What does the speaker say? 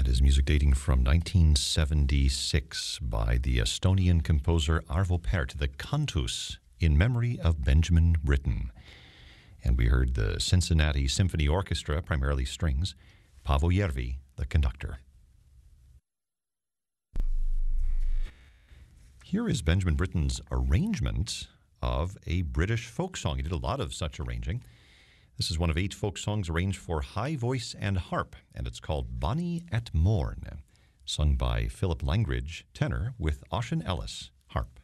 is music dating from 1976 by the Estonian composer Arvo Pärt, the Cantus, in memory of Benjamin Britten. And we heard the Cincinnati Symphony Orchestra, primarily strings, Paavo Järvi, the conductor. Here is Benjamin Britten's arrangement of a British folk song. He did a lot of such arranging. This is one of 8 folk songs arranged for high voice and harp, and it's called Bonnie at Morn, sung by Philip Langridge, tenor, with Ossian Ellis, harp.